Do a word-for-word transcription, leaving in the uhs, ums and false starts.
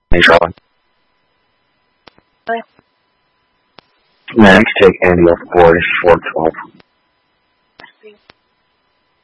Hey, Charlie. Really? Man, you can take Andy off the board. It's four twelve.